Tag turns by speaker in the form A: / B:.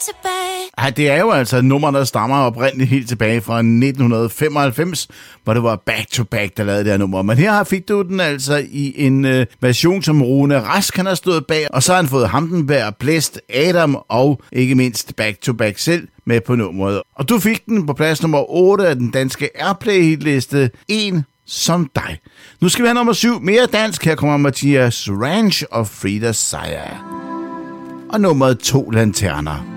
A: Ja, det er jo altså et nummer, der stammer oprindeligt helt tilbage fra 1995, hvor det var Back to Back, der lavede det her nummer. Men her fik du den altså i en version, som Rune Rask han har stået bag, og så har han fået Hamdenberg, Blæst, Adam og ikke mindst Back to Back selv med på nummeret. Og du fik den på plads nummer 8 af den danske Airplay-hitliste, En som dig. Nu skal vi have nummer 7, mere dansk. Her kommer Mathias Ranch og Frida Seier. Og nummeret 2 Lanterner.